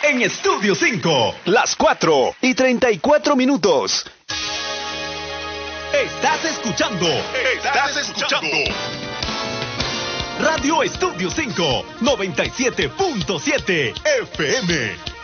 en Estudio 5. Las 4:34. Estás escuchando. Radio Estudio 5, 97.7 FM.